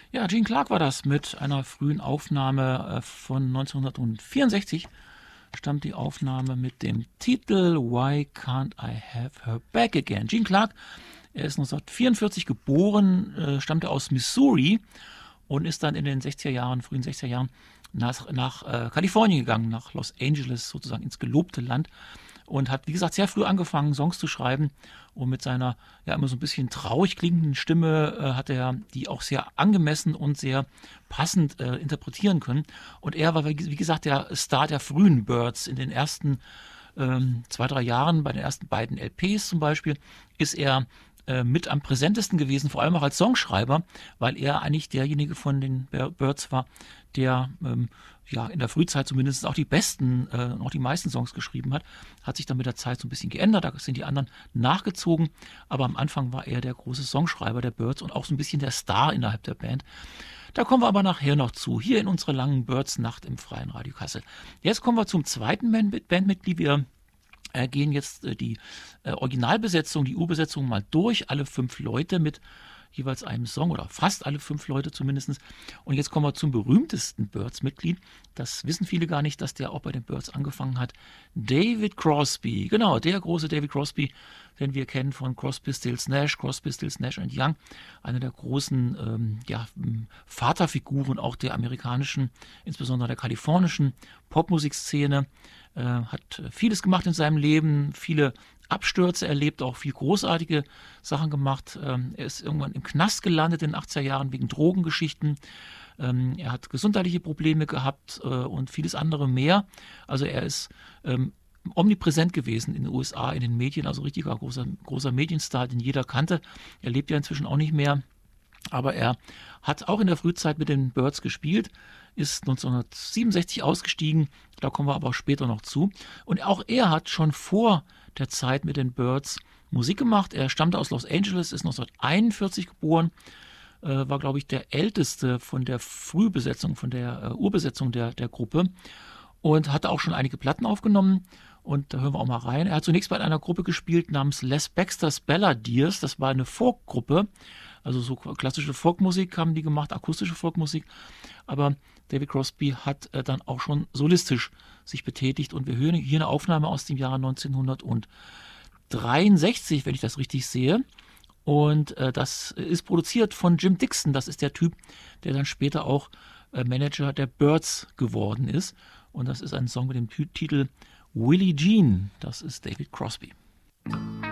Ja, Gene Clark war das mit einer frühen Aufnahme von 1964. Stammt die Aufnahme mit dem Titel Why Can't I Have Her Back Again? Gene Clark, er ist 1944 geboren, stammte aus Missouri und ist dann in den 60er Jahren, frühen 60er Jahren nach Kalifornien gegangen, nach Los Angeles, sozusagen ins gelobte Land. Und hat, wie gesagt, sehr früh angefangen, Songs zu schreiben. Und mit seiner ja immer so ein bisschen traurig klingenden Stimme hat er die auch sehr angemessen und sehr passend interpretieren können. Und er war, wie gesagt, der Star der frühen Byrds. In den ersten 2, 3 Jahren, bei den ersten beiden LPs zum Beispiel, ist er mit am präsentesten gewesen, vor allem auch als Songschreiber, weil er eigentlich derjenige von den Byrds war, der ja in der Frühzeit zumindest auch die besten, auch die meisten Songs geschrieben hat. Hat sich dann mit der Zeit so ein bisschen geändert, da sind die anderen nachgezogen, aber am Anfang war er der große Songschreiber der Byrds und auch so ein bisschen der Star innerhalb der Band. Da kommen wir aber nachher noch zu, hier in unserer langen Byrds-Nacht im Freien Radio Kassel. Jetzt kommen wir zum zweiten Bandmitglied. Wir gehen jetzt die Originalbesetzung, die Urbesetzung mal durch, alle 5 Leute mit jeweils einem Song oder fast alle 5 Leute zumindest. Und jetzt kommen wir zum berühmtesten Byrds-Mitglied. Das wissen viele gar nicht, dass der auch bei den Byrds angefangen hat. David Crosby, genau, der große David Crosby, den wir kennen von Crosby, Stills, Nash and Young. Einer der großen Vaterfiguren auch der amerikanischen, insbesondere der kalifornischen Popmusikszene. Hat vieles gemacht in seinem Leben, viele Abstürze erlebt, auch viel großartige Sachen gemacht. Er ist irgendwann im Knast gelandet in den 80er Jahren wegen Drogengeschichten. Er hat gesundheitliche Probleme gehabt und vieles andere mehr. Also er ist omnipräsent gewesen in den USA, in den Medien, also richtiger großer Medienstar, den jeder kannte. Er lebt ja inzwischen auch nicht mehr. Aber er hat auch in der Frühzeit mit den Byrds gespielt, ist 1967 ausgestiegen, da kommen wir aber auch später noch zu. Und auch er hat schon vor der Zeit mit den Byrds Musik gemacht. Er stammte aus Los Angeles, ist 1941 geboren, war, glaube ich, der älteste von der Frühbesetzung, von der Urbesetzung der Gruppe und hatte auch schon einige Platten aufgenommen. Und da hören wir auch mal rein. Er hat zunächst bei einer Gruppe gespielt namens Les Baxter's Balladeers. Das war eine Folkgruppe. Also so klassische Folkmusik haben die gemacht, akustische Folkmusik. Aber David Crosby hat dann auch schon solistisch sich betätigt. Und wir hören hier eine Aufnahme aus dem Jahre 1963, wenn ich das richtig sehe. Und das ist produziert von Jim Dixon. Das ist der Typ, der dann später auch Manager der Byrds geworden ist. Und das ist ein Song mit dem Titel Willie Jean. Das ist David Crosby.